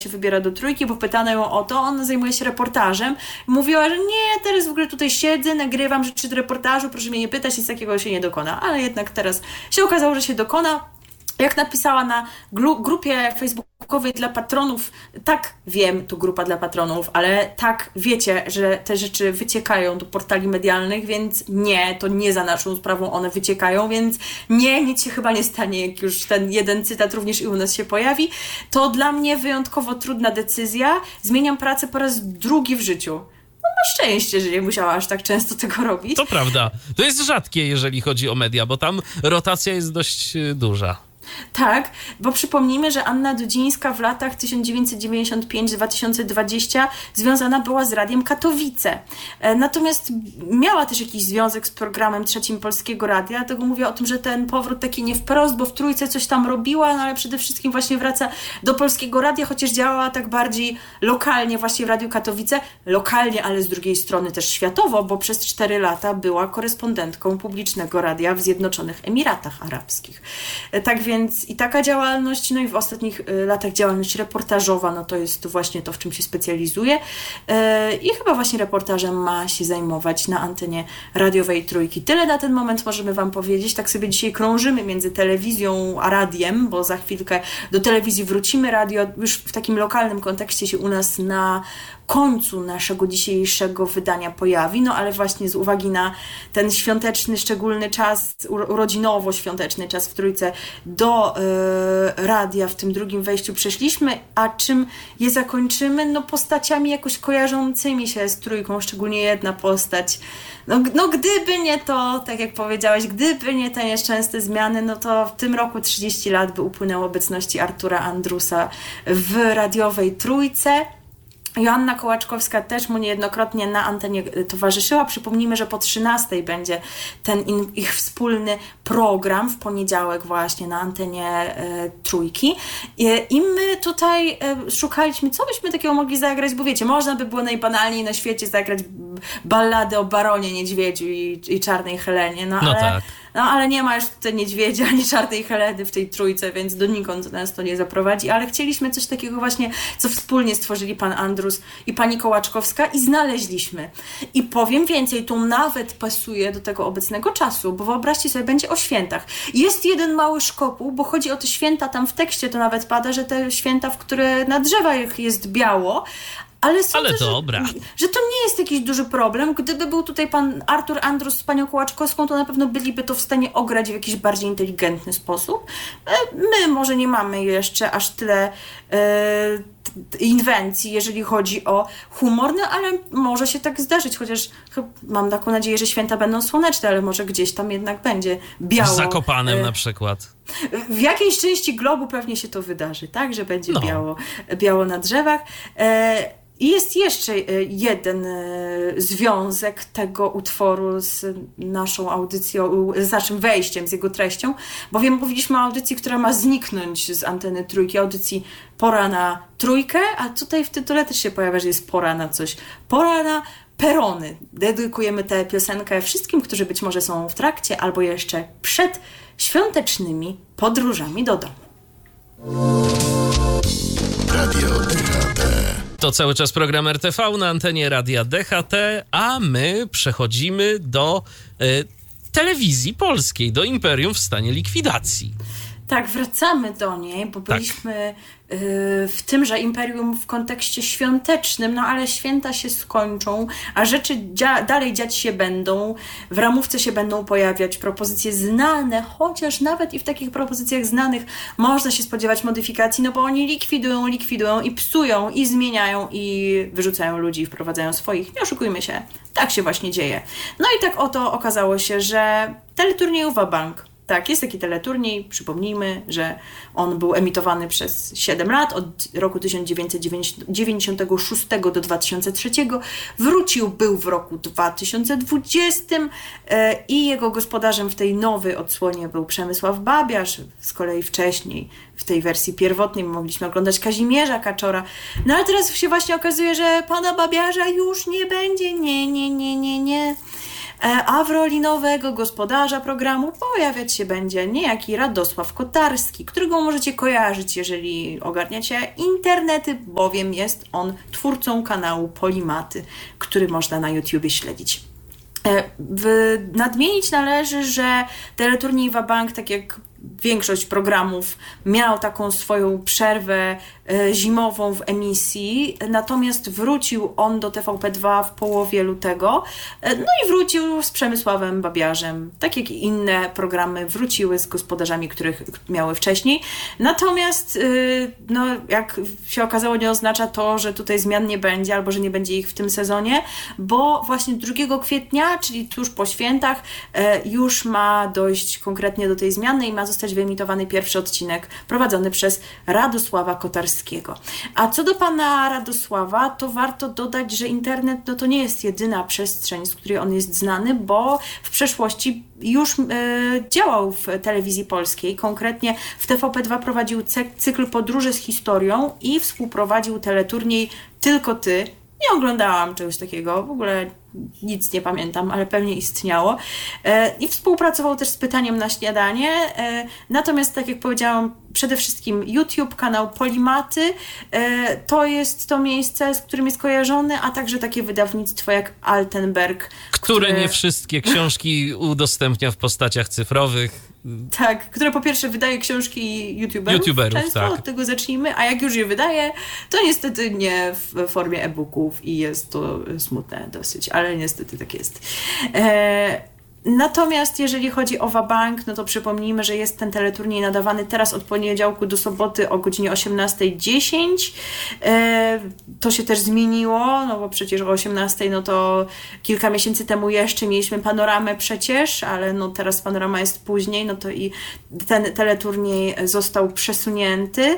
się wybiera do Trójki, bo pytano ją o to, ona zajmuje się reportażem. Mówiła, że nie, teraz w ogóle tutaj siedzę, nagrywam rzeczy do reportażu, proszę mnie nie pytać, nic takiego się nie dokona. Ale jednak teraz się okazało, że się dokona. Jak napisała na grupie facebookowej dla patronów, tak wiem, to grupa dla patronów, ale tak wiecie, że te rzeczy wyciekają do portali medialnych, więc nie, to nie za naszą sprawą one wyciekają, więc nie, nic się chyba nie stanie, jak już ten jeden cytat również i u nas się pojawi. To dla mnie wyjątkowo trudna decyzja. Zmieniam pracę po raz drugi w życiu. No ma szczęście, że nie musiała aż tak często tego robić. To prawda. To jest rzadkie, jeżeli chodzi o media, bo tam rotacja jest dość duża. Tak, bo przypomnijmy, że Anna Dudzińska w latach 1995-2020 związana była z Radiem Katowice. Natomiast miała też jakiś związek z programem Trzecim Polskiego Radia, dlatego mówię o tym, że ten powrót taki nie wprost, bo w Trójce coś tam robiła, no ale przede wszystkim właśnie wraca do Polskiego Radia, chociaż działała tak bardziej lokalnie właśnie w Radiu Katowice. Lokalnie, ale z drugiej strony też światowo, bo przez 4 lata była korespondentką publicznego radia w Zjednoczonych Emiratach Arabskich. Tak więc i taka działalność, no i w ostatnich latach działalność reportażowa, no to jest właśnie to, w czym się specjalizuje i chyba właśnie reportażem ma się zajmować na antenie radiowej Trójki. Tyle na ten moment możemy wam powiedzieć. Tak sobie dzisiaj krążymy między telewizją a radiem, bo za chwilkę do telewizji wrócimy. Radio już w takim lokalnym kontekście się u nas na końcu naszego dzisiejszego wydania pojawi, no ale właśnie z uwagi na ten świąteczny, szczególny czas, urodzinowo-świąteczny czas w Trójce do radia w tym drugim wejściu przeszliśmy, a czym je zakończymy? No postaciami jakoś kojarzącymi się z Trójką, szczególnie jedna postać. No gdyby nie to, tak jak powiedziałeś, gdyby nie te nieszczęsne zmiany, no to w tym roku 30 lat by upłynęło obecności Artura Andrusa w radiowej Trójce. Joanna Kołaczkowska też mu niejednokrotnie na antenie towarzyszyła. Przypomnijmy, że po 13:00 będzie ten ich wspólny program w poniedziałek właśnie na antenie Trójki. I my tutaj szukaliśmy, co byśmy takiego mogli zagrać, bo wiecie, można by było najbanalniej na świecie zagrać balladę o Baronie Niedźwiedziu i Czarnej Helenie, ale nie ma już tutaj niedźwiedzia ani Czarnej Heleny w tej Trójce, więc donikąd nas to nie zaprowadzi, ale chcieliśmy coś takiego właśnie, co wspólnie stworzyli pan Andrus i pani Kołaczkowska i znaleźliśmy. I powiem więcej, tu nawet pasuje do tego obecnego czasu, bo wyobraźcie sobie, będzie o świętach. Jest jeden mały szkopuł, bo chodzi o te święta, tam w tekście to nawet pada, że te święta, w które na drzewach jest biało, ale sądzę, że to nie jest jakiś duży problem. Gdyby był tutaj pan Artur Andrus z panią Kołaczkowską, to na pewno byliby to w stanie ograć w jakiś bardziej inteligentny sposób. My może nie mamy jeszcze aż tyle inwencji, jeżeli chodzi o humor, no ale może się tak zdarzyć, chociaż mam taką nadzieję, że święta będą słoneczne, ale może gdzieś tam jednak będzie biało. Z Zakopanem na przykład. W jakiejś części globu pewnie się to wydarzy, tak? Że będzie biało na drzewach. I jest jeszcze jeden związek tego utworu z naszą audycją, z naszym wejściem, z jego treścią, bowiem mówiliśmy o audycji, która ma zniknąć z anteny Trójki, audycji Pora na Trójkę, a tutaj w tytule też się pojawia, że jest pora na coś. Pora na perony. Dedykujemy tę piosenkę wszystkim, którzy być może są w trakcie albo jeszcze przed świątecznymi podróżami do domu. Radio DHT. To cały czas program RTV na antenie Radia DHT, a my przechodzimy do telewizji polskiej, do Imperium w stanie likwidacji. Tak, wracamy do niej, bo byliśmy w tymże Imperium w kontekście świątecznym, no ale święta się skończą, a rzeczy dalej dziać się będą, w ramówce się będą pojawiać propozycje znane, chociaż nawet i w takich propozycjach znanych można się spodziewać modyfikacji, no bo oni likwidują i psują i zmieniają i wyrzucają ludzi i wprowadzają swoich. Nie oszukujmy się, tak się właśnie dzieje. No i tak oto okazało się, że teleturniej Wabank. Tak, jest taki teleturniej, przypomnijmy, że on był emitowany przez 7 lat, od roku 1996 do 2003. Był w roku 2020 i jego gospodarzem w tej nowej odsłonie był Przemysław Babiarz. Z kolei wcześniej, w tej wersji pierwotnej, mogliśmy oglądać Kazimierza Kaczora. No ale teraz się właśnie okazuje, że pana Babiarza już nie będzie. Nie. a w roli nowego gospodarza programu pojawiać się będzie niejaki Radosław Kotarski, którego możecie kojarzyć, jeżeli ogarniacie internety, bowiem jest on twórcą kanału Polimaty, który można na YouTubie śledzić. Nadmienić należy, że teleturniej Wabank, tak jak większość programów, miał taką swoją przerwę zimową w emisji, natomiast wrócił on do TVP2 w połowie lutego, no i wrócił z Przemysławem Babiarzem, tak jak i inne programy wróciły z gospodarzami, których miały wcześniej. Natomiast, no, jak się okazało, nie oznacza to, że tutaj zmian nie będzie, albo że nie będzie ich w tym sezonie, bo właśnie 2 kwietnia, czyli tuż po świętach, już ma dojść konkretnie do tej zmiany i ma zostać wyemitowany pierwszy odcinek prowadzony przez Radosława Kotarskiego. A co do pana Radosława, to warto dodać, że internet to nie jest jedyna przestrzeń, z której on jest znany, bo w przeszłości już działał w telewizji polskiej, konkretnie w TVP2 prowadził cykl Podróże z historią i współprowadził teleturniej Tylko Ty. Nie oglądałam czegoś takiego, w ogóle nic nie pamiętam, ale pewnie istniało. I współpracował też z Pytaniem na śniadanie. Natomiast, tak jak powiedziałam, przede wszystkim YouTube, kanał Polimaty, to jest to miejsce, z którym jest kojarzony, a także takie wydawnictwo jak Altenberg. Które nie wszystkie książki udostępnia w postaciach cyfrowych. Tak, które po pierwsze wydaje książki YouTuberów często, tak. Od tego zacznijmy, a jak już je wydaje, to niestety nie w formie e-booków i jest to smutne dosyć, ale niestety tak jest. Natomiast jeżeli chodzi o Wabank, no to przypomnijmy, że jest ten teleturniej nadawany teraz od poniedziałku do soboty o godzinie 18:10. To się też zmieniło, no bo przecież o 18:00, no to kilka miesięcy temu jeszcze mieliśmy Panoramę przecież, ale no teraz Panorama jest później, no to i ten teleturniej został przesunięty.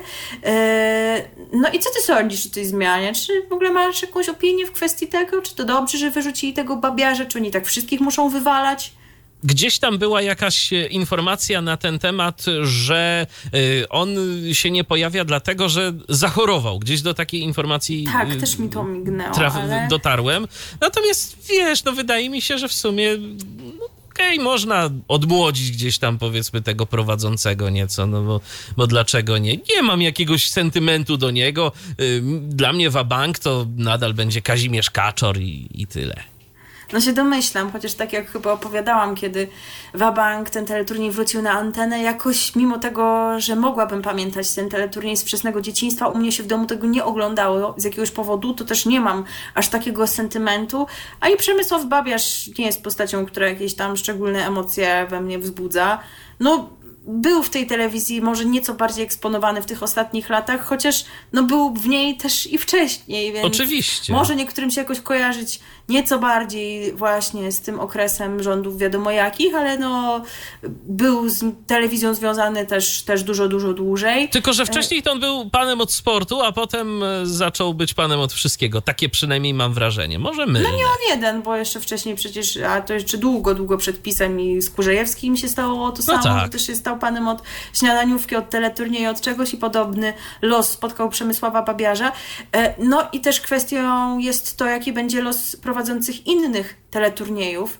No i co ty sądzisz o tej zmianie? Czy w ogóle masz jakąś opinię w kwestii tego? Czy to dobrze, że wyrzucili tego Babiarza? Czy oni tak wszystkich muszą wywalać? Gdzieś tam była jakaś informacja na ten temat, że on się nie pojawia dlatego, że zachorował. Gdzieś do takiej informacji tak, też mi to mignęło, dotarłem. Natomiast wiesz, no wydaje mi się, że w sumie okej, można odmłodzić gdzieś tam, powiedzmy, tego prowadzącego nieco, no bo dlaczego nie? Nie mam jakiegoś sentymentu do niego. Dla mnie Wabank to nadal będzie Kazimierz Kaczor i tyle. No się domyślam, chociaż tak jak chyba opowiadałam, kiedy Wabank, ten teleturniej wrócił na antenę, jakoś mimo tego, że mogłabym pamiętać ten teleturniej z wczesnego dzieciństwa, u mnie się w domu tego nie oglądało z jakiegoś powodu, to też nie mam aż takiego sentymentu, a i Przemysław Babiarz nie jest postacią, która jakieś tam szczególne emocje we mnie wzbudza. No, był w tej telewizji może nieco bardziej eksponowany w tych ostatnich latach, chociaż no był w niej też i wcześniej, więc oczywiście. Może niektórym się jakoś kojarzyć nieco bardziej właśnie z tym okresem rządów wiadomo jakich, ale no był z telewizją związany też dużo dłużej. Tylko że wcześniej to on był panem od sportu, a potem zaczął być panem od wszystkiego. Takie przynajmniej mam wrażenie. Może mylne. No nie on jeden, bo jeszcze wcześniej przecież, a to jeszcze długo przed PiS-em i z Kurzejewskim się stało to samo, tak. Że też się stał panem od śniadaniówki, od teleturnieju, od czegoś i podobny los spotkał Przemysława Babiarza. No i też kwestią jest to, jaki będzie los prowadzących innych teleturniejów.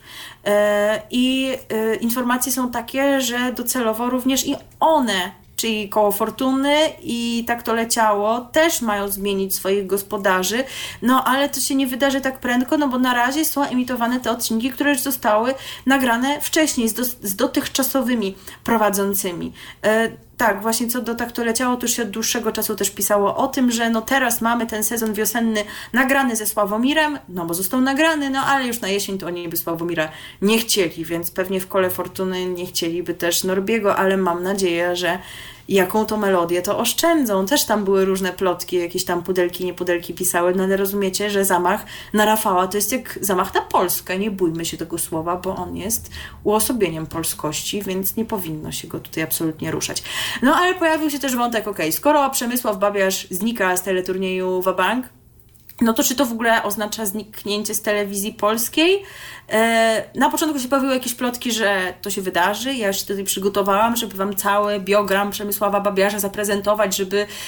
I informacje są takie, że docelowo również i one, czyli Koło Fortuny i Tak to leciało, też mają zmienić swoich gospodarzy, no ale to się nie wydarzy tak prędko, no bo na razie są emitowane te odcinki, które już zostały nagrane wcześniej z dotychczasowymi prowadzącymi. Tak, właśnie co do Tak to leciało, to już się od dłuższego czasu też pisało o tym, że no teraz mamy ten sezon wiosenny nagrany ze Sławomirem, no bo został nagrany, no ale już na jesień to oni by Sławomira nie chcieli, więc pewnie w Kole Fortuny nie chcieliby też Norbiego, ale mam nadzieję, że jaką to melodię to oszczędzą. Też tam były różne plotki, jakieś tam pudelki, nie pudelki pisały, no ale rozumiecie, że zamach na Rafała to jest jak zamach na Polskę. Nie bójmy się tego słowa, bo on jest uosobieniem polskości, więc nie powinno się go tutaj absolutnie ruszać. No ale pojawił się też wątek, skoro Przemysław Babiarz znika z teleturnieju Wabank, no to czy to w ogóle oznacza zniknięcie z telewizji polskiej? Na początku się pojawiły jakieś plotki, że to się wydarzy. Ja już się tutaj przygotowałam, żeby wam cały biogram Przemysława Babiarza zaprezentować, żeby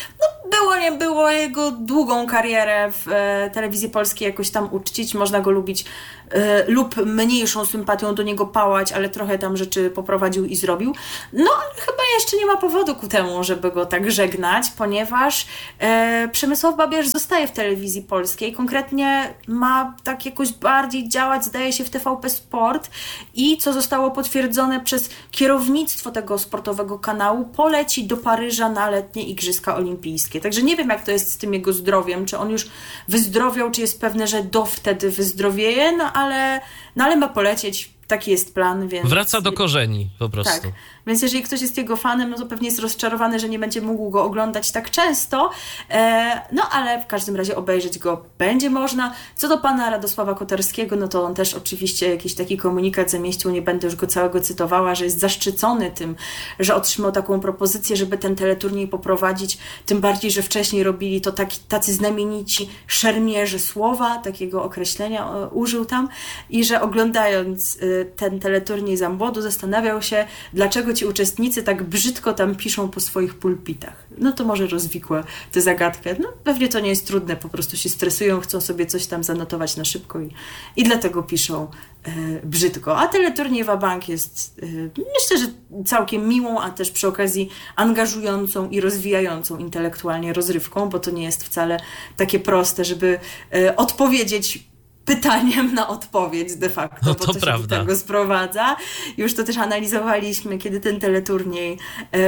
było, nie było, jego długą karierę w telewizji polskiej jakoś tam uczcić, można go lubić lub mniejszą sympatią do niego pałać, ale trochę tam rzeczy poprowadził i zrobił. No, ale chyba jeszcze nie ma powodu ku temu, żeby go tak żegnać, ponieważ Przemysław Babierz zostaje w telewizji polskiej, konkretnie ma tak jakoś bardziej działać, zdaje się, w TVP Sport i co zostało potwierdzone przez kierownictwo tego sportowego kanału, poleci do Paryża na letnie Igrzyska Olimpijskie. Także nie wiem, jak to jest z tym jego zdrowiem, czy on już wyzdrowiał, czy jest pewne, że do wtedy wyzdrowieje, no ale ma polecieć, taki jest plan, więc... Wraca do korzeni po prostu. Tak, więc jeżeli ktoś jest jego fanem, no to pewnie jest rozczarowany, że nie będzie mógł go oglądać tak często, no ale w każdym razie obejrzeć go będzie można. Co do pana Radosława Kotarskiego, no to on też oczywiście jakiś taki komunikat zamieścił, nie będę już go całego cytowała, że jest zaszczycony tym, że otrzymał taką propozycję, żeby ten teleturniej poprowadzić, tym bardziej, że wcześniej robili to tacy znamienici szermierze słowa, takiego określenia użył tam i że oglądając ten teleturniej za młodu zastanawiał się, dlaczego ci uczestnicy tak brzydko tam piszą po swoich pulpitach. No to może rozwikła tę zagadkę. No pewnie to nie jest trudne, po prostu się stresują, chcą sobie coś tam zanotować na szybko i dlatego piszą brzydko. A teleturniej Wabank jest myślę, że całkiem miłą, a też przy okazji angażującą i rozwijającą intelektualnie rozrywką, bo to nie jest wcale takie proste, żeby odpowiedzieć pytaniem na odpowiedź de facto, no bo to prawda. się do tego sprowadza. Już to też analizowaliśmy, kiedy ten teleturniej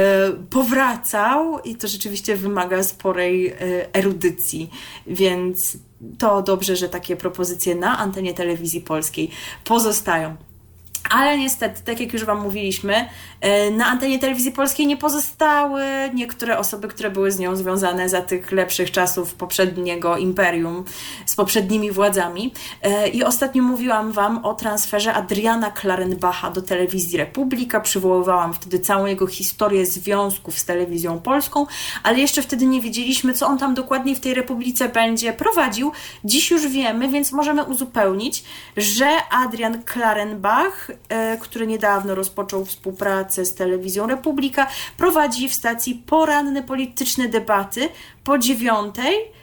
powracał i to rzeczywiście wymaga sporej erudycji, więc to dobrze, że takie propozycje na antenie telewizji polskiej pozostają. Ale niestety, tak jak już wam mówiliśmy, na antenie telewizji polskiej nie pozostały niektóre osoby, które były z nią związane za tych lepszych czasów poprzedniego imperium, z poprzednimi władzami. I ostatnio mówiłam wam o transferze Adriana Klarenbacha do telewizji Republika. Przywoływałam wtedy całą jego historię związków z telewizją polską, ale jeszcze wtedy nie wiedzieliśmy, co on tam dokładnie w tej Republice będzie prowadził. Dziś już wiemy, więc możemy uzupełnić, że Adrian Klarenbach, który niedawno rozpoczął współpracę z telewizją Republika, prowadzi w stacji poranne polityczne debaty po 9:00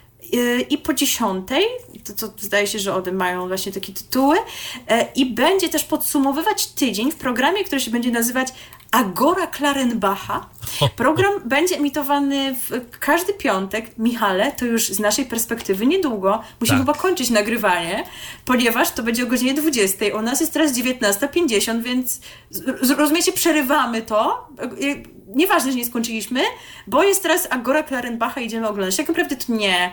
i po 10:00, to zdaje się, że one mają właśnie takie tytuły, i będzie też podsumowywać tydzień w programie, który się będzie nazywać Agora Klarenbacha. Program będzie emitowany w każdy piątek. Michale, to już z naszej perspektywy niedługo. Musimy chyba kończyć nagrywanie, ponieważ to będzie o godzinie 20:00. U nas jest teraz 19:50, więc rozumiecie, przerywamy to. Nieważne, że nie skończyliśmy, bo jest teraz Agora Klarenbacha i idziemy oglądać. Tak naprawdę to nie.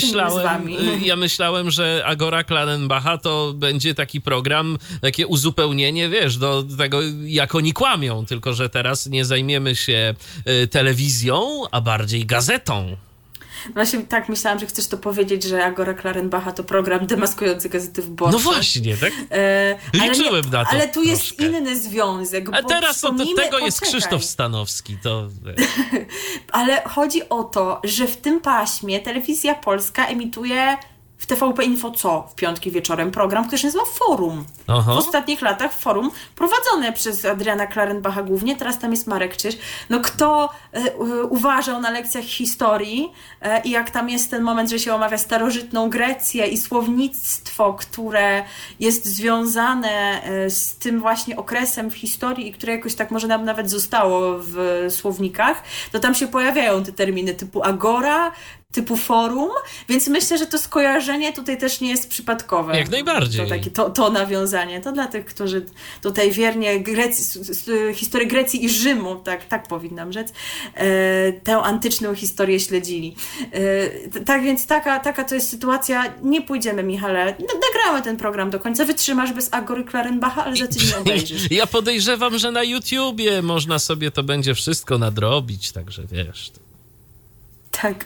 Ja myślałem, że Agora Klarenbacha to będzie taki program, takie uzupełnienie, wiesz, do tego, jak oni kłamią, tylko że teraz nie zajmiemy się telewizją, a bardziej gazetą. Właśnie tak myślałam, że chcesz to powiedzieć, że Agora Klarenbacha to program demaskujący gazety wyborcze. No właśnie, tak? Liczyłem na to. Ale tu jest troszkę inny związek. A teraz od tego jest Krzysztof Stanowski. To... Ale chodzi o to, że w tym paśmie Telewizja Polska emituje w TVP Info w piątki wieczorem program, który się nazywa Forum. Aha. W ostatnich latach Forum prowadzone przez Adriana Klarenbacha głównie, teraz tam jest Marek Czyż. No kto uważał na lekcjach historii i jak tam jest ten moment, że się omawia starożytną Grecję i słownictwo, które jest związane z tym właśnie okresem w historii i które jakoś tak może nam nawet zostało w słownikach, to tam się pojawiają te terminy typu agora, typu forum, więc myślę, że to skojarzenie tutaj też nie jest przypadkowe. Jak najbardziej. To nawiązanie. To dla tych, którzy tutaj wiernie historię Grecji i Rzymu, tak powinnam rzec, tę antyczną historię śledzili. Tak więc taka to jest sytuacja. Nie pójdziemy, Michale. Nagramy ten program do końca. Wytrzymasz bez Agory Klarenbacha, ale za tydzień obejrzysz. Ja podejrzewam, że na YouTubie można sobie to będzie wszystko nadrobić, także wiesz... Tak.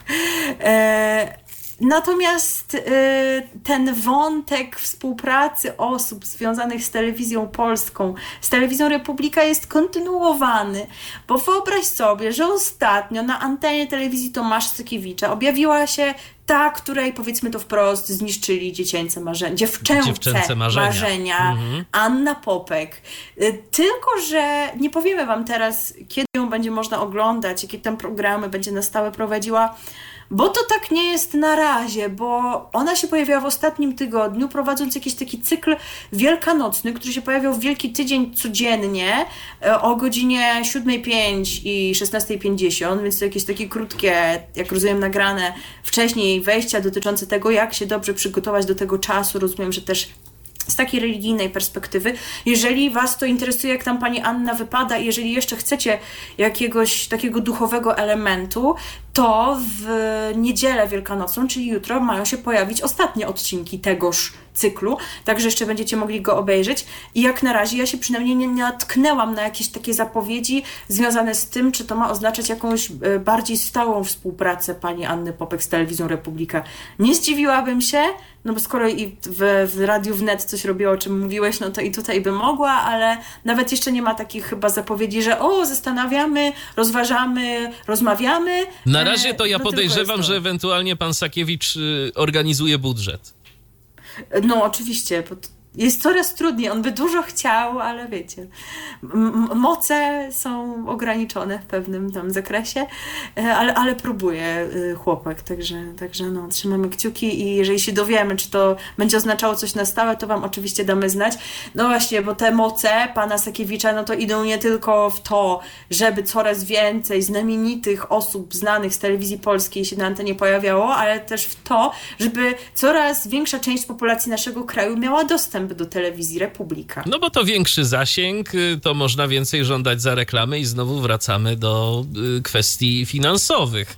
Natomiast ten wątek współpracy osób związanych z telewizją polską, z telewizją Republika jest kontynuowany, bo wyobraź sobie, że ostatnio na antenie telewizji Tomasza Sykiewicza objawiła się ta, której, powiedzmy to wprost, zniszczyli dziecięce marzenia, dziewczęce marzenia, Anna Popek. Tylko że nie powiemy wam teraz, kiedy ją będzie można oglądać, jakie tam programy będzie na stałe prowadziła, Bo to tak nie jest na razie, bo ona się pojawiła w ostatnim tygodniu, prowadząc jakiś taki cykl wielkanocny, który się pojawiał w Wielki Tydzień codziennie o godzinie 7:05 i 16:50, więc to jakieś takie krótkie, jak rozumiem, nagrane wcześniej wejścia dotyczące tego, jak się dobrze przygotować do tego czasu. Rozumiem, że też z takiej religijnej perspektywy. Jeżeli Was to interesuje, jak tam pani Anna wypada i jeżeli jeszcze chcecie jakiegoś takiego duchowego elementu, to w niedzielę wielkanocną, czyli jutro, mają się pojawić ostatnie odcinki tegoż cyklu, także jeszcze będziecie mogli go obejrzeć i jak na razie ja się przynajmniej nie natknęłam na jakieś takie zapowiedzi związane z tym, czy to ma oznaczać jakąś bardziej stałą współpracę pani Anny Popek z Telewizją Republika. Nie zdziwiłabym się, no bo skoro i w Radiu Wnet coś robiło, o czym mówiłeś, no to i tutaj by mogła, ale nawet jeszcze nie ma takich chyba zapowiedzi, że zastanawiamy, rozważamy, rozmawiamy. Na razie to ja podejrzewam, że ewentualnie pan Sakiewicz organizuje budżet. No oczywiście, bo jest coraz trudniej. On by dużo chciał, ale wiecie, moce są ograniczone w pewnym tam zakresie, ale próbuje chłopak, także no, trzymamy kciuki i jeżeli się dowiemy, czy to będzie oznaczało coś na stałe, to Wam oczywiście damy znać. No właśnie, bo te moce pana Sakiewicza, no to idą nie tylko w to, żeby coraz więcej znamienitych osób znanych z telewizji polskiej się na antenie pojawiało, ale też w to, żeby coraz większa część populacji naszego kraju miała dostęp do Telewizji Republika. No bo to większy zasięg, to można więcej żądać za reklamy i znowu wracamy do kwestii finansowych.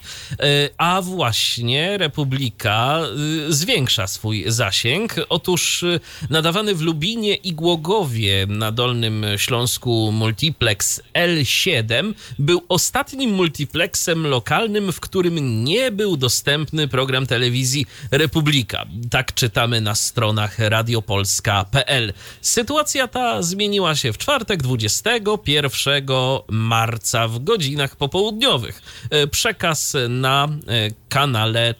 A właśnie Republika zwiększa swój zasięg. Otóż nadawany w Lubinie i Głogowie na Dolnym Śląsku multiplex L7 był ostatnim multiplexem lokalnym, w którym nie był dostępny program telewizji Republika. Tak czytamy na stronach radiopolska.pl. Sytuacja ta zmieniła się w czwartek 21 marca w godzinach popołudniowych. Przekaz na kanale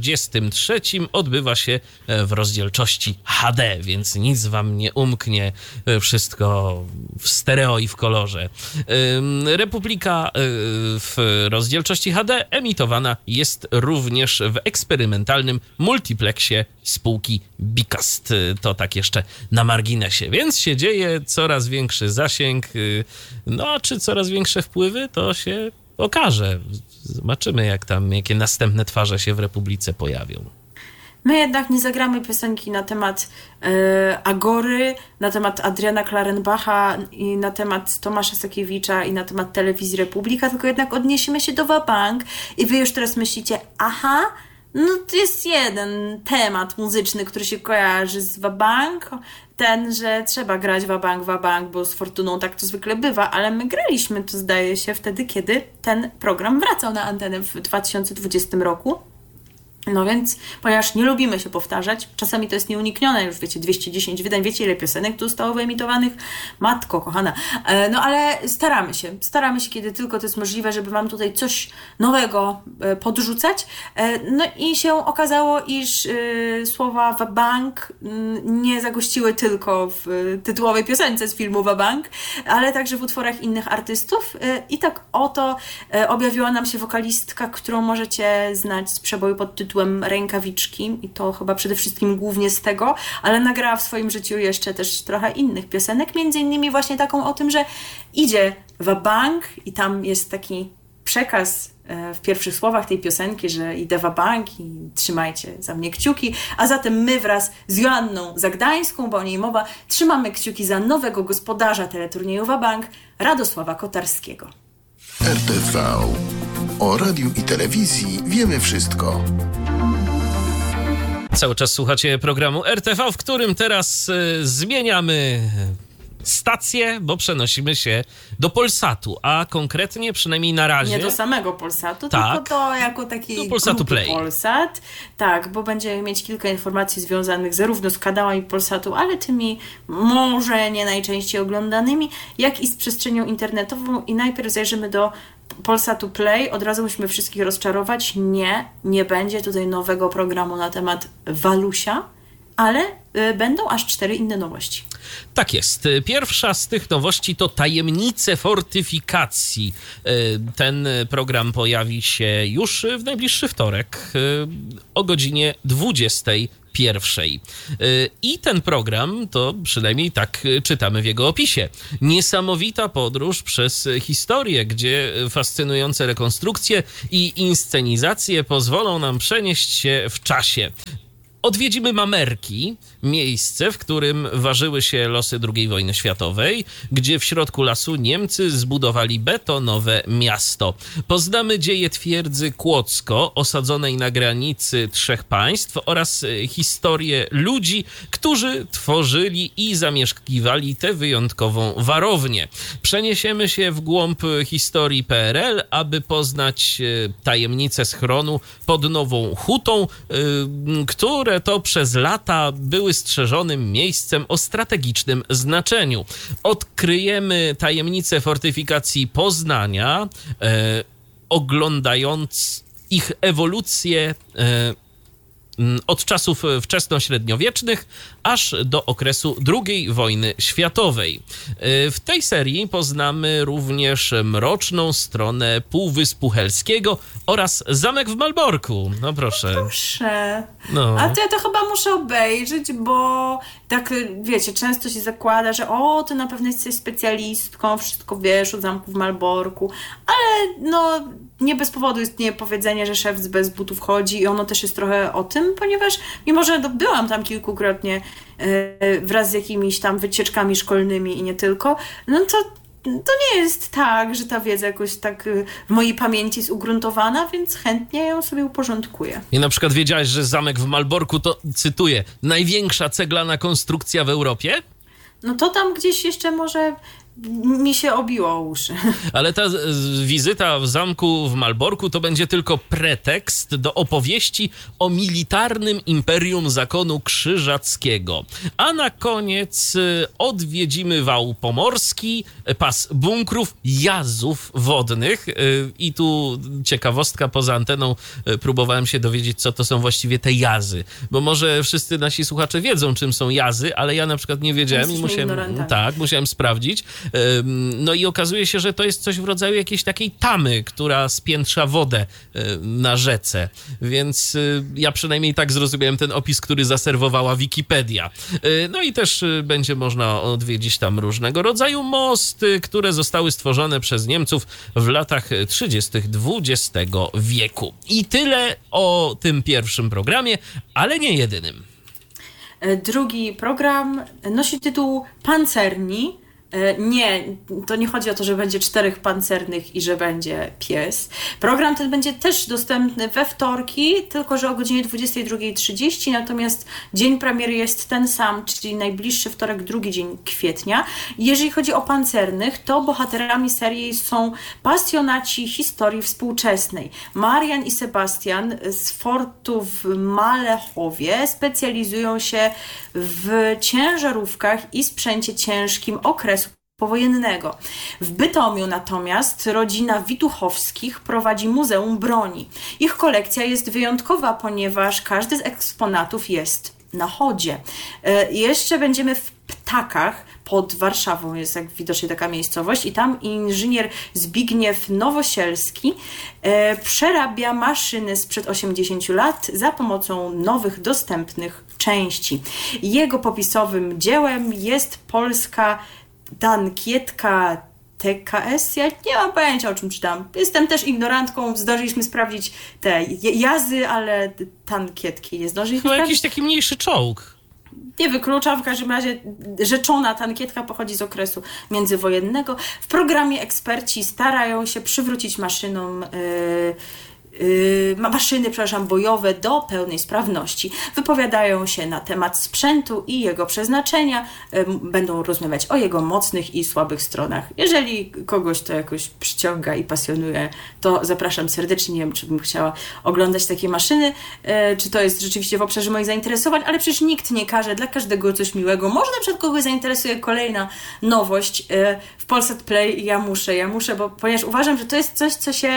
43 odbywa się w rozdzielczości HD, więc nic wam nie umknie, wszystko w stereo i w kolorze. Republika w rozdzielczości HD emitowana jest również w eksperymentalnym multiplexie spółki Bicast. To tak jeszcze na marginesie. Więc się dzieje, coraz większy zasięg, no a czy coraz większe wpływy, to się okaże. Zobaczymy, jakie następne twarze się w Republice pojawią. My jednak nie zagramy piosenki na temat Agory, na temat Adriana Klarenbacha i na temat Tomasza Sakiewicza i na temat Telewizji Republika, tylko jednak odniesiemy się do Wabank i wy już teraz myślicie, aha, no to jest jeden temat muzyczny, który się kojarzy z Wabank, ten, że trzeba grać Wabank, bo z Fortuną tak to zwykle bywa, ale my graliśmy to, zdaje się, wtedy, kiedy ten program wracał na antenę w 2020 roku. No więc, ponieważ nie lubimy się powtarzać, czasami to jest nieuniknione, już wiecie, 210 wydań, wiecie ile piosenek tu zostało wyemitowanych? Matko kochana. No ale staramy się, kiedy tylko to jest możliwe, żeby wam tutaj coś nowego podrzucać. No i się okazało, iż słowa Wabank nie zagościły tylko w tytułowej piosence z filmu Wabank, ale także w utworach innych artystów. I tak oto objawiła nam się wokalistka, którą możecie znać z przeboju pod tytułem Rękawiczki i to chyba przede wszystkim głównie z tego, ale nagrała w swoim życiu jeszcze też trochę innych piosenek, między innymi właśnie taką o tym, że idzie Wabank i tam jest taki przekaz w pierwszych słowach tej piosenki, że idę Wabank i trzymajcie za mnie kciuki, a zatem my wraz z Joanną Zagdańską, bo o niej mowa, trzymamy kciuki za nowego gospodarza teleturnieju Wabank, Radosława Kotarskiego. RTV. O radiu i telewizji wiemy wszystko. Cały czas słuchacie programu RTV, w którym teraz zmieniamy stację, bo przenosimy się do Polsatu, a konkretnie, przynajmniej na razie... Nie do samego Polsatu, tak, tylko to jako takiej do Polsatu Play. Polsat. Tak, bo będziemy mieć kilka informacji związanych zarówno z kanałami Polsatu, ale tymi może nie najczęściej oglądanymi, jak i z przestrzenią internetową i najpierw zajrzymy do Polsatu Play. Od razu musimy wszystkich rozczarować. Nie będzie tutaj nowego programu na temat Walusia, ale będą aż 4 inne nowości. Tak jest. Pierwsza z tych nowości to Tajemnice fortyfikacji. Ten program pojawi się już w najbliższy wtorek o godzinie 21. I ten program, to przynajmniej tak czytamy w jego opisie, niesamowita podróż przez historię, gdzie fascynujące rekonstrukcje i inscenizacje pozwolą nam przenieść się w czasie. Odwiedzimy Mamerki, miejsce, w którym ważyły się losy II wojny światowej, gdzie w środku lasu Niemcy zbudowali betonowe miasto. Poznamy dzieje twierdzy Kłodzko, osadzonej na granicy 3 państw, oraz historię ludzi, którzy tworzyli i zamieszkiwali tę wyjątkową warownię. Przeniesiemy się w głąb historii PRL, aby poznać tajemnice schronu pod Nową Hutą, które to przez lata były strzeżonym miejscem o strategicznym znaczeniu. Odkryjemy tajemnice fortyfikacji Poznania, oglądając ich ewolucję od czasów wczesnośredniowiecznych aż do okresu II wojny światowej. W tej serii poznamy również mroczną stronę Półwyspu Helskiego oraz zamek w Malborku. No proszę. Proszę. No. A to ja to chyba muszę obejrzeć, bo tak, wiecie, często się zakłada, że ty na pewno jesteś specjalistką, wszystko wiesz o zamku w Malborku, ale no nie bez powodu istnieje powiedzenie, że szewc bez butów chodzi i ono też jest trochę o tym, ponieważ mimo, że byłam tam kilkukrotnie wraz z jakimiś tam wycieczkami szkolnymi i nie tylko, no to nie jest tak, że ta wiedza jakoś tak w mojej pamięci jest ugruntowana, więc chętnie ją sobie uporządkuję. I na przykład wiedziałeś, że zamek w Malborku to, cytuję, największa ceglana konstrukcja w Europie? No to tam gdzieś jeszcze może mi się obiło o uszy. Ale ta wizyta w zamku w Malborku to będzie tylko pretekst do opowieści o militarnym imperium zakonu krzyżackiego. A na koniec odwiedzimy wał pomorski, pas bunkrów, jazów wodnych. I tu ciekawostka, poza anteną próbowałem się dowiedzieć, co to są właściwie te jazy. Bo może wszyscy nasi słuchacze wiedzą, czym są jazy, ale ja na przykład nie wiedziałem i musiałem sprawdzić. No i okazuje się, że to jest coś w rodzaju jakiejś takiej tamy, która spiętrza wodę na rzece. Więc ja przynajmniej tak zrozumiałem ten opis, który zaserwowała Wikipedia. No i też będzie można odwiedzić tam różnego rodzaju mosty, które zostały stworzone przez Niemców w latach 30. XX wieku. I tyle o tym pierwszym programie, ale nie jedynym. Drugi program nosi tytuł Pancerni. Nie, to nie chodzi o to, że będzie 4 pancernych i że będzie pies. Program ten będzie też dostępny we wtorki, tylko że o godzinie 22:30, natomiast dzień premiery jest ten sam, czyli najbliższy wtorek, 2 dzień kwietnia. Jeżeli chodzi o pancernych, to bohaterami serii są pasjonaci historii współczesnej. Marian i Sebastian z fortu w Malechowie specjalizują się w ciężarówkach i sprzęcie ciężkim okresu powojennego. W Bytomiu natomiast rodzina Wituchowskich prowadzi Muzeum Broni. Ich kolekcja jest wyjątkowa, ponieważ każdy z eksponatów jest na chodzie. Jeszcze będziemy w Ptakach. Pod Warszawą jest jak widocznie taka miejscowość i tam inżynier Zbigniew Nowosielski przerabia maszyny sprzed 80 lat za pomocą nowych, dostępnych części. Jego popisowym dziełem jest polska tankietka TKS. Ja nie mam pojęcia, o czym czytam. Jestem też ignorantką, zdążyliśmy sprawdzić te jazy, ale tankietki nie zdążyliśmy Chyba sprawdzić. jakiś taki mniejszy czołg. Nie wykluczam, w każdym razie rzeczona tankietka pochodzi z okresu międzywojennego. W programie eksperci starają się przywrócić maszyny bojowe do pełnej sprawności. Wypowiadają się na temat sprzętu i jego przeznaczenia. Będą rozmawiać o jego mocnych i słabych stronach. Jeżeli kogoś to jakoś przyciąga i pasjonuje, to zapraszam serdecznie. Nie wiem, czy bym chciała oglądać takie maszyny, czy to jest rzeczywiście w obszarze moich zainteresowań, ale przecież nikt nie każe, dla każdego coś miłego. Może na przykład kogoś zainteresuje kolejna nowość w Polsat Play. Ja muszę, ponieważ uważam, że to jest coś, co się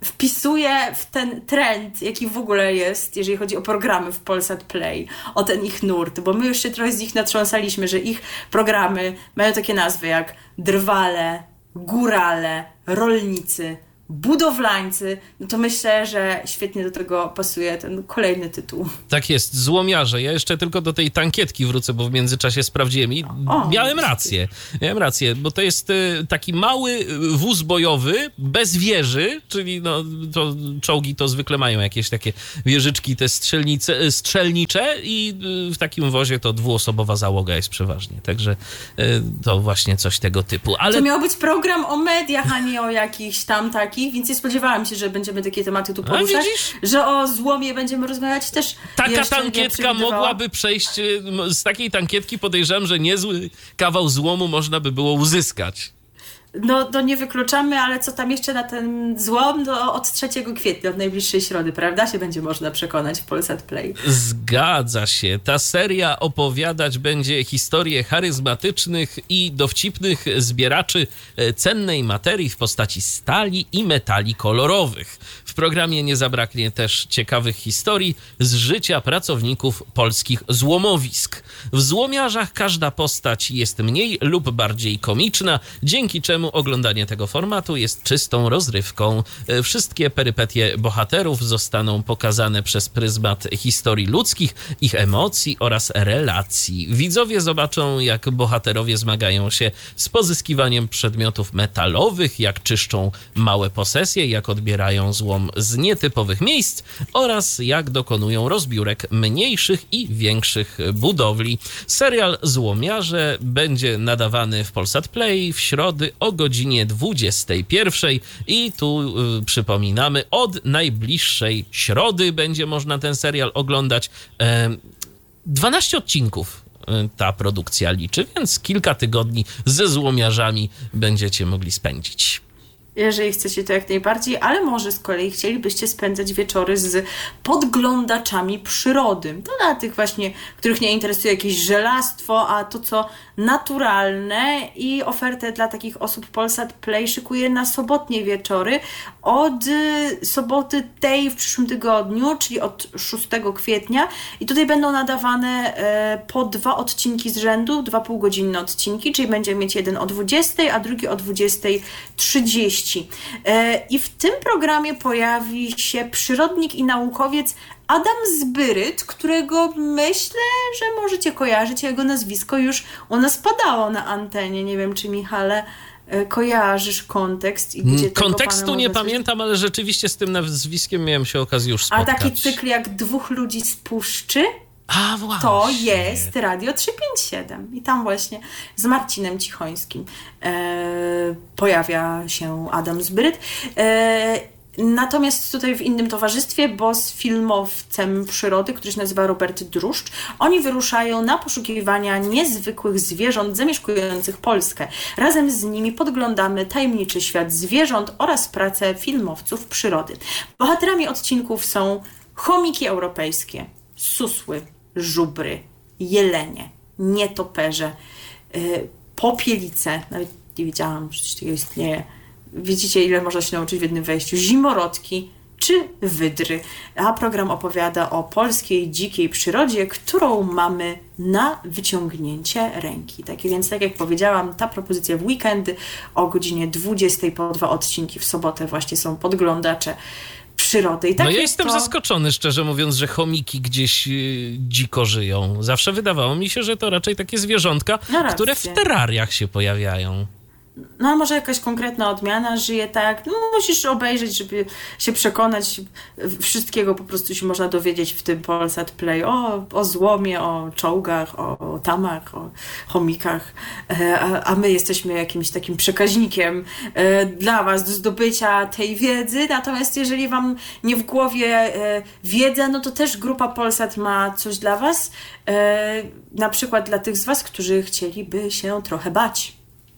wpisuje w ten trend, jaki w ogóle jest, jeżeli chodzi o programy w Polsat Play, o ten ich nurt, bo my już się trochę z nich natrząsaliśmy, że ich programy mają takie nazwy jak Drwale, Górale, Rolnicy, Budowlańcy, no to myślę, że świetnie do tego pasuje ten kolejny tytuł. Tak jest, Złomiarze. Ja jeszcze tylko do tej tankietki wrócę, bo w międzyczasie sprawdziłem i miałem rację, bo to jest taki mały wóz bojowy, bez wieży, czyli no, to czołgi to zwykle mają jakieś takie wieżyczki, te strzelnicze i w takim wozie to dwuosobowa załoga jest przeważnie, także to właśnie coś tego typu. Ale... To miał być program o mediach, a nie o jakichś tam takich, więc nie spodziewałam się, że będziemy takie tematy tu poruszać, że o złomie będziemy rozmawiać też. Taka tankietka mogłaby przejść, z takiej tankietki podejrzewam, że niezły kawał złomu można by było uzyskać. No to nie wykluczamy, ale co tam jeszcze na ten złom, to od 3 kwietnia, od najbliższej środy, prawda? Się będzie można przekonać w Polsat Play. Zgadza się. Ta seria opowiadać będzie historię charyzmatycznych i dowcipnych zbieraczy cennej materii w postaci stali i metali kolorowych. W programie nie zabraknie też ciekawych historii z życia pracowników polskich złomowisk. W Złomiarzach każda postać jest mniej lub bardziej komiczna, dzięki czemu oglądanie tego formatu jest czystą rozrywką. Wszystkie perypetie bohaterów zostaną pokazane przez pryzmat historii ludzkich, ich emocji oraz relacji. Widzowie zobaczą, jak bohaterowie zmagają się z pozyskiwaniem przedmiotów metalowych, jak czyszczą małe posesje, jak odbierają złom z nietypowych miejsc oraz jak dokonują rozbiórek mniejszych i większych budowli. Serial Złomiarze będzie nadawany w Polsat Play w środy o godzinie 21 i tu przypominamy, od najbliższej środy będzie można ten serial oglądać. 12 odcinków ta produkcja liczy, więc kilka tygodni ze Złomiarzami będziecie mogli spędzić. Jeżeli chcecie, to jak najbardziej, ale może z kolei chcielibyście spędzać wieczory z podglądaczami przyrody. To dla tych właśnie, których nie interesuje jakieś żelastwo, a to co naturalne, i ofertę dla takich osób Polsat Play szykuje na sobotnie wieczory od soboty tej w przyszłym tygodniu, czyli od 6 kwietnia, i tutaj będą nadawane po 2 odcinki z rzędu, 2,5-godzinne odcinki, czyli będziemy mieć jeden o 20, a drugi o 20:30. I w tym programie pojawi się przyrodnik i naukowiec Adam Zbyryt, którego myślę, że możecie kojarzyć. Jego nazwisko już u nas padało na antenie. Nie wiem, czy Michale kojarzysz kontekst i gdzie kontekstu nie pamiętam, ale rzeczywiście z tym nazwiskiem miałem się okazję już spotkać. A taki cykl jak Dwóch ludzi z puszczy, a, właśnie. To jest Radio 357 i tam właśnie z Marcinem Cichońskim pojawia się Adam Zbyryt. Natomiast tutaj w innym towarzystwie, bo z filmowcem przyrody, który się nazywa Robert Druszcz, oni wyruszają na poszukiwania niezwykłych zwierząt zamieszkujących Polskę. Razem z nimi podglądamy tajemniczy świat zwierząt oraz pracę filmowców przyrody. Bohaterami odcinków są chomiki europejskie, susły, żubry, jelenie, nietoperze, popielice, nawet nie wiedziałam, że coś takiego istnieje. Widzicie, ile można się nauczyć w jednym wejściu. Zimorodki czy wydry. A program opowiada o polskiej dzikiej przyrodzie, którą mamy na wyciągnięcie ręki. Więc tak jak powiedziałam, ta propozycja w weekendy o godzinie 20 po 2 odcinki, w sobotę właśnie są podglądacze przyrody. I tak no ja jestem zaskoczony, szczerze mówiąc, że chomiki gdzieś dziko żyją. Zawsze wydawało mi się, że to raczej takie zwierzątka, które w terrariach się pojawiają. No a może jakaś konkretna odmiana żyje tak, no musisz obejrzeć, żeby się przekonać, wszystkiego po prostu się można dowiedzieć w tym Polsat Play, o złomie, o czołgach, o tamach, o chomikach, a my jesteśmy jakimś takim przekaźnikiem dla was do zdobycia tej wiedzy, natomiast jeżeli wam nie w głowie wiedza, no to też grupa Polsat ma coś dla was, na przykład dla tych z was, którzy chcieliby się trochę bać.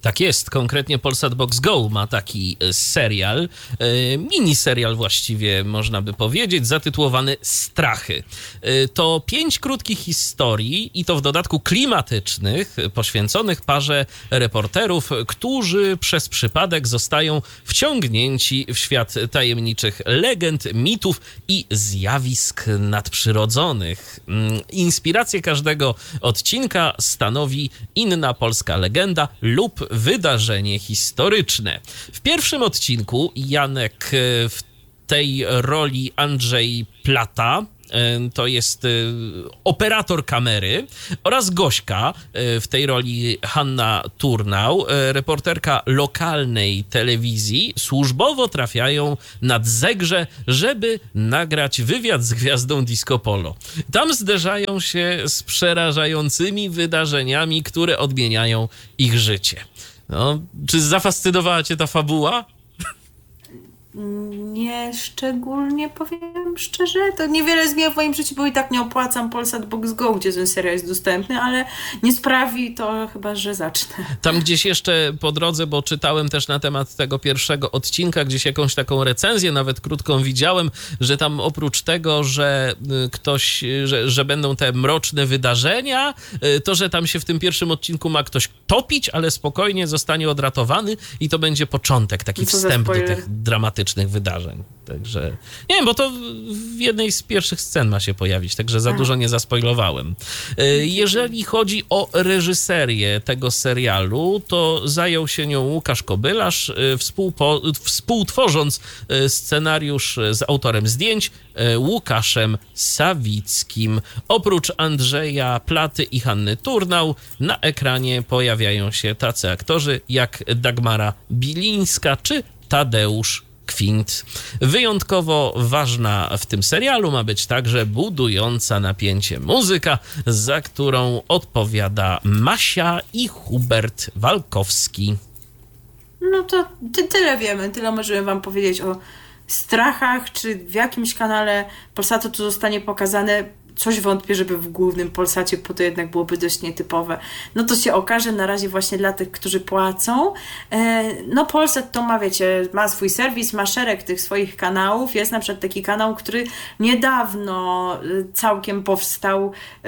Tak jest, konkretnie Polsat Box Go ma taki serial, miniserial właściwie można by powiedzieć, zatytułowany Strachy. To 5 krótkich historii i to w dodatku klimatycznych, poświęconych parze reporterów, którzy przez przypadek zostają wciągnięci w świat tajemniczych legend, mitów i zjawisk nadprzyrodzonych. Inspirację każdego odcinka stanowi inna polska legenda lub wydarzenie historyczne. W pierwszym odcinku Janek, w tej roli Andrzej Plata, to jest operator kamery, oraz Gośka, w tej roli Hanna Turnał, reporterka lokalnej telewizji, służbowo trafiają nad Zegrze, żeby nagrać wywiad z gwiazdą disco polo. Tam zderzają się z przerażającymi wydarzeniami, które odmieniają ich życie. No, czy zafascynowała cię ta fabuła? Nie szczególnie, powiem szczerze. To niewiele zmienia w moim życiu, bo i tak nie opłacam Polsat Box Go, gdzie ten serial jest dostępny, ale nie sprawi to chyba, że zacznę. Tam gdzieś jeszcze po drodze, bo czytałem też na temat tego pierwszego odcinka, gdzieś jakąś taką recenzję, nawet krótką widziałem, że tam oprócz tego, że ktoś, że będą te mroczne wydarzenia, to, że tam się w tym pierwszym odcinku ma ktoś topić, ale spokojnie zostanie odratowany i to będzie początek, taki wstęp do tych dramatycznych wydarzeń. Także nie wiem, bo to w jednej z pierwszych scen ma się pojawić, także za dużo nie zaspoilowałem. Jeżeli chodzi o reżyserię tego serialu, to zajął się nią Łukasz Kobylarz, współtworząc scenariusz z autorem zdjęć Łukaszem Sawickim. Oprócz Andrzeja Platy i Hanny Turnał na ekranie pojawiają się tacy aktorzy jak Dagmara Bilińska czy Tadeusz Kwint. Wyjątkowo ważna w tym serialu ma być także budująca napięcie muzyka, za którą odpowiada Masia i Hubert Walkowski. No to tyle wiemy, tyle możemy wam powiedzieć o Strachach, czy w jakimś kanale Polsatu to zostanie pokazane. Coś wątpię, żeby w głównym Polsacie, bo to jednak byłoby dość nietypowe. No to się okaże na razie właśnie dla tych, którzy płacą. No Polsat to ma, wiecie, ma swój serwis, ma szereg tych swoich kanałów. Jest na przykład taki kanał, który niedawno całkiem powstał,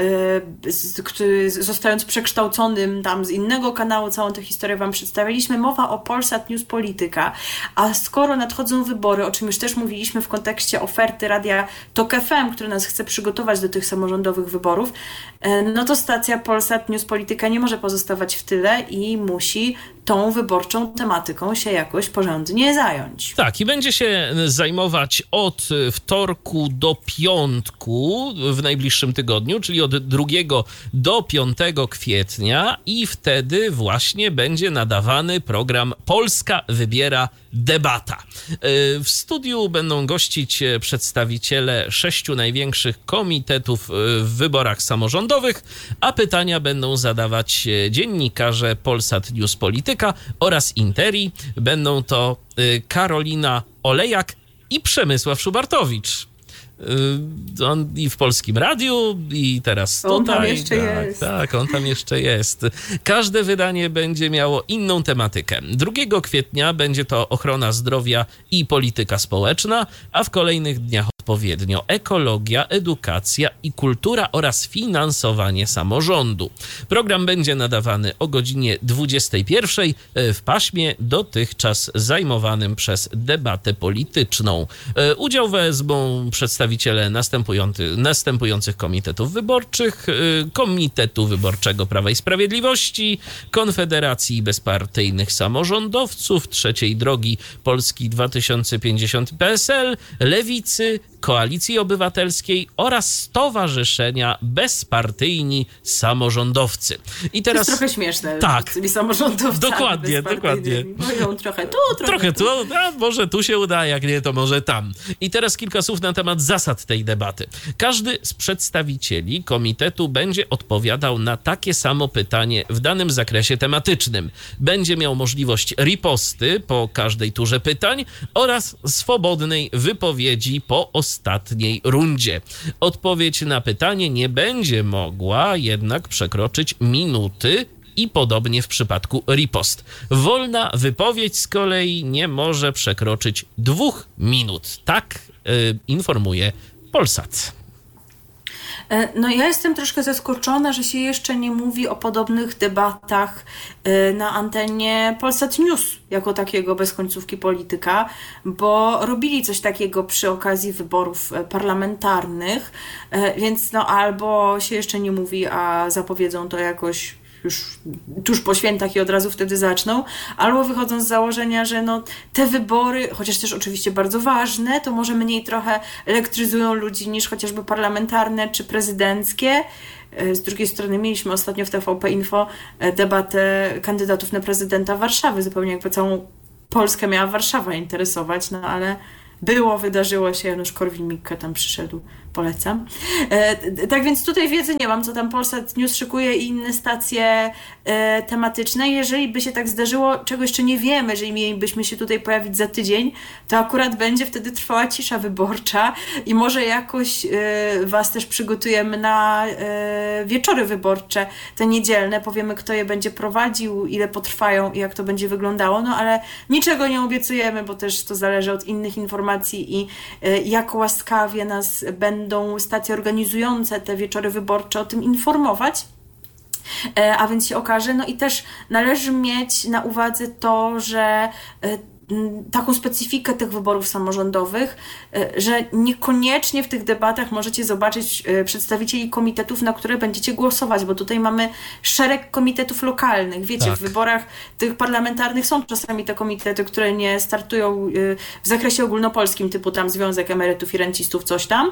który zostając przekształconym tam z innego kanału, całą tę historię wam przedstawiliśmy. Mowa o Polsat News Polityka. A skoro nadchodzą wybory, o czym już też mówiliśmy w kontekście oferty Radia Tok FM, który nas chce przygotować do tych samorządowych wyborów, no to stacja Polsat News Polityka nie może pozostawać w tyle i musi tą wyborczą tematyką się jakoś porządnie zająć. Tak, i będzie się zajmować od wtorku do piątku w najbliższym tygodniu, czyli od 2 do 5 kwietnia i wtedy właśnie będzie nadawany program Polska wybiera debata. W studiu będą gościć przedstawiciele 6 największych komitetów w wyborach samorządowych, a pytania będą zadawać dziennikarze Polsat News Polityka oraz Interi. Będą to Karolina Olejak i Przemysław Szubartowicz. On i w Polskim Radiu, i teraz tutaj. On tam jeszcze jest. Tak, on tam jeszcze jest. Każde wydanie będzie miało inną tematykę. 2 kwietnia będzie to ochrona zdrowia i polityka społeczna, a w kolejnych dniach odpowiednio ekologia, edukacja i kultura oraz finansowanie samorządu. Program będzie nadawany o godzinie 21 w paśmie dotychczas zajmowanym przez debatę polityczną. Udział wezmą przedstawiciele następujących komitetów wyborczych: Komitetu Wyborczego Prawa i Sprawiedliwości, Konfederacji Bezpartyjnych Samorządowców, Trzeciej Drogi Polski 2050 PSL, Lewicy, Koalicji Obywatelskiej oraz Stowarzyszenia Bezpartyjni Samorządowcy. I teraz... To jest trochę śmieszne. Tak. Z tymi samorządowcami. Dokładnie. Mówią trochę tu, trochę tu. A może tu się uda, jak nie, to może tam. I teraz kilka słów na temat zasad tej debaty. Każdy z przedstawicieli komitetu będzie odpowiadał na takie samo pytanie w danym zakresie tematycznym. Będzie miał możliwość riposty po każdej turze pytań oraz swobodnej wypowiedzi po ostatniej rundzie. Odpowiedź na pytanie nie będzie mogła jednak przekroczyć minuty i podobnie w przypadku ripost. Wolna wypowiedź z kolei nie może przekroczyć 2 minut. Tak informuje Polsat. No ja jestem troszkę zaskoczona, że się jeszcze nie mówi o podobnych debatach na antenie Polsat News jako takiego bez końcówki polityka, bo robili coś takiego przy okazji wyborów parlamentarnych, więc no albo się jeszcze nie mówi, a zapowiedzą to jakoś już tuż po świętach i od razu wtedy zaczną, albo wychodzą z założenia, że no te wybory, chociaż też oczywiście bardzo ważne, to może mniej trochę elektryzują ludzi niż chociażby parlamentarne czy prezydenckie. Z drugiej strony mieliśmy ostatnio w TVP Info debatę kandydatów na prezydenta Warszawy, zupełnie jakby całą Polskę miała Warszawa interesować, no ale wydarzyło się, Janusz Korwin-Mikke tam przyszedł, polecam. Tak więc tutaj wiedzy nie mam, co tam Polsat News szykuje i inne stacje tematyczne. Jeżeli by się tak zdarzyło, czego jeszcze nie wiemy, jeżeli mielibyśmy się tutaj pojawić za tydzień, to akurat będzie wtedy trwała cisza wyborcza i może jakoś was też przygotujemy na wieczory wyborcze, te niedzielne, powiemy, kto je będzie prowadził, ile potrwają i jak to będzie wyglądało, no ale niczego nie obiecujemy, bo też to zależy od innych informacji i jak łaskawie nas będą stacje organizujące te wieczory wyborcze o tym informować. A więc się okaże. No i też należy mieć na uwadze to, że taką specyfikę tych wyborów samorządowych, że niekoniecznie w tych debatach możecie zobaczyć przedstawicieli komitetów, na które będziecie głosować, bo tutaj mamy szereg komitetów lokalnych. Wiecie, tak. W wyborach tych parlamentarnych są czasami te komitety, które nie startują w zakresie ogólnopolskim, typu tam Związek Emerytów i Rencistów, coś tam,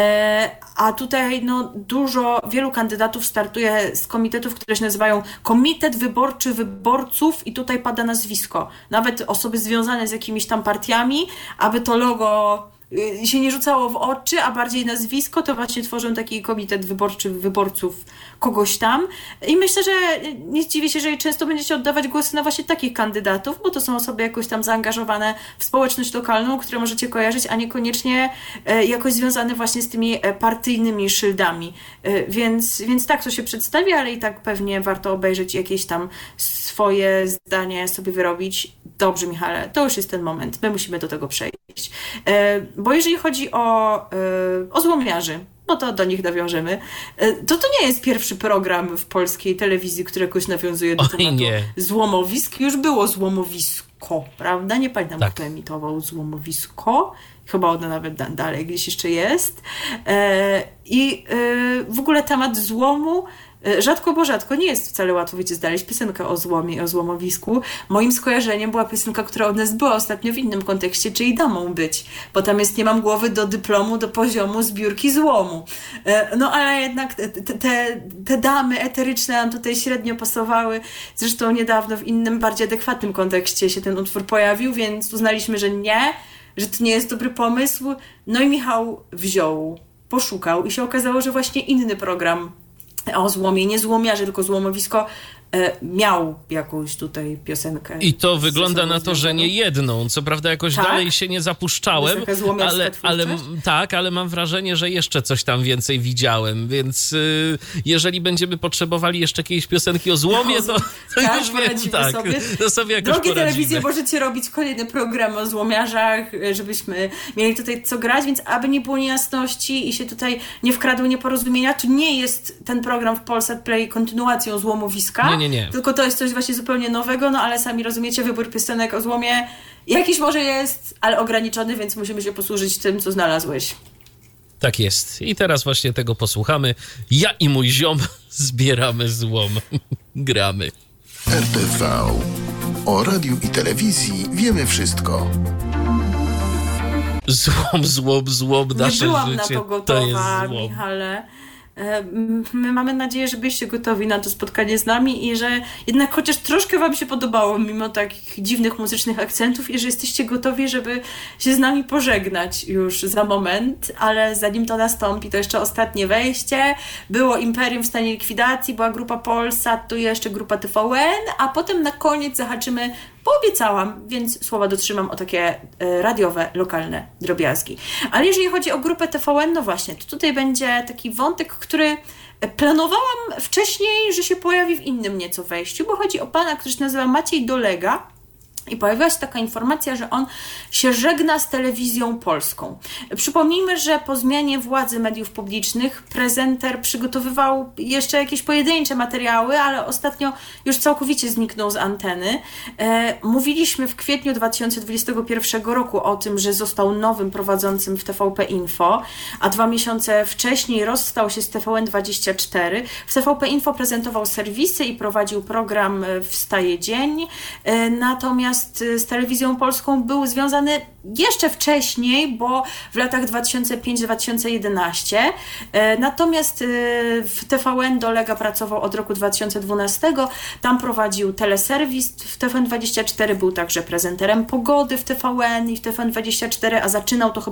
a tutaj no wielu kandydatów startuje z komitetów, które się nazywają Komitet Wyborczy Wyborców i tutaj pada nazwisko. Nawet osoby związane z jakimiś tam partiami, aby to logo się nie rzucało w oczy, a bardziej nazwisko, to właśnie tworzą taki komitet wyborczy wyborców kogoś tam. I myślę, że nie zdziwię się, jeżeli często będziecie oddawać głosy na właśnie takich kandydatów, bo to są osoby jakoś tam zaangażowane w społeczność lokalną, które możecie kojarzyć, a niekoniecznie jakoś związane właśnie z tymi partyjnymi szyldami. Więc tak to się przedstawia, ale i tak pewnie warto obejrzeć jakieś tam swoje zdanie sobie wyrobić. Dobrze, Michale, to już jest ten moment. My musimy do tego przejść. Bo jeżeli chodzi o złomiarzy, no to do nich nawiążemy, to nie jest pierwszy program w polskiej telewizji, który jakoś nawiązuje do tematu złomowisk. Już było złomowisko, prawda? Nie pamiętam, kto emitował złomowisko. Chyba ono nawet dalej gdzieś jeszcze jest. I w ogóle temat złomu rzadko, bo rzadko nie jest wcale łatwo, wiecie, znaleźć piosenkę o złomie i o złomowisku. Moim skojarzeniem była piosenka, która od nas była ostatnio w innym kontekście, czyli Damą być, bo tam jest nie mam głowy do dyplomu, do poziomu zbiórki złomu. No ale jednak te damy eteryczne nam tutaj średnio pasowały. Zresztą niedawno w innym, bardziej adekwatnym kontekście się ten utwór pojawił, więc uznaliśmy, że to nie jest dobry pomysł. No i Michał wziął, poszukał i się okazało, że właśnie inny program o złomie, nie złomiarze, tylko złomowisko miał jakąś tutaj piosenkę. I to wygląda na to, że nie jedną. Co prawda jakoś dalej się nie zapuszczałem, ale mam wrażenie, że jeszcze coś tam więcej widziałem, więc jeżeli będziemy potrzebowali jeszcze jakiejś piosenki o złomie, to już wiem, to sobie jakoś Drogie poradzimy. telewizje, możecie robić kolejny program o złomiarzach, żebyśmy mieli tutaj co grać, więc aby nie było niejasności i się tutaj nie wkradły nieporozumienia, to nie jest ten program w Polsat Play kontynuacją złomowiska. Nie. Tylko to jest coś właśnie zupełnie nowego, no ale sami rozumiecie, wybór piosenek o złomie jakiś może jest, ale ograniczony, więc musimy się posłużyć tym, co znalazłeś. Tak jest. I teraz właśnie tego posłuchamy. Ja i mój ziom zbieramy złom. Gramy. RTV. O radiu i telewizji wiemy wszystko. Złom, nasze życie. Nie byłam na to gotowa, to jest złom. Michale. My mamy nadzieję, że byliście gotowi na to spotkanie z nami i że jednak chociaż troszkę wam się podobało, mimo takich dziwnych muzycznych akcentów i że jesteście gotowi, żeby się z nami pożegnać już za moment, ale zanim to nastąpi, to jeszcze ostatnie wejście. Było Imperium w stanie likwidacji, była grupa Polsat, tu jeszcze grupa TVN, a potem na koniec zahaczymy, bo obiecałam, więc słowa dotrzymam, o takie radiowe, lokalne drobiazgi. Ale jeżeli chodzi o grupę TVN, no właśnie, to tutaj będzie taki wątek, który Planowałam wcześniej, że się pojawi w innym nieco wejściu, bo chodzi o pana, który się nazywa Maciej Dolega. I pojawiła się taka informacja, że on się żegna z telewizją polską. Przypomnijmy, że po zmianie władzy mediów publicznych prezenter przygotowywał jeszcze jakieś pojedyncze materiały, ale ostatnio już całkowicie zniknął z anteny. Mówiliśmy w kwietniu 2021 roku o tym, że został nowym prowadzącym w TVP Info, a 2 miesiące wcześniej rozstał się z TVN24. W TVP Info prezentował serwisy i prowadził program Wstaje Dzień, natomiast z telewizją polską był związany jeszcze wcześniej, bo w latach 2005-2011. Natomiast w TVN Dolega pracował od roku 2012. Tam prowadził teleserwis. W TVN24 był także prezenterem pogody w TVN i w TVN24, a zaczynał to chyba